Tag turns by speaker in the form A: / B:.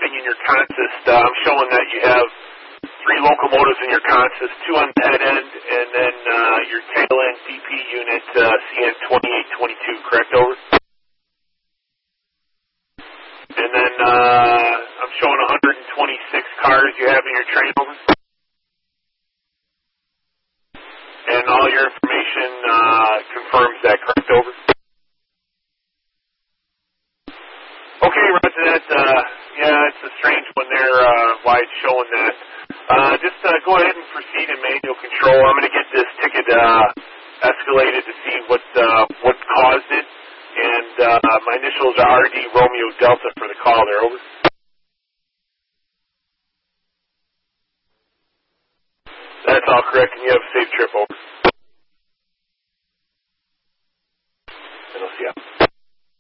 A: mapping in your consist, I'm showing that you have 3 locomotives in your consist, 2 on the head end, and then your tail end DP unit CN 2822, correct, over? And then I'm showing 126 cars you have in your train, over? And all your information confirms that, correct, over? Okay, Roger that. Yeah, it's a strange one there, why it's showing that. Just go ahead and proceed in manual control. I'm going to get this ticket escalated to see what caused it. And my initials are RD Romeo Delta for the call there, over. That's all correct, and you have a safe trip, over. And I'll see you.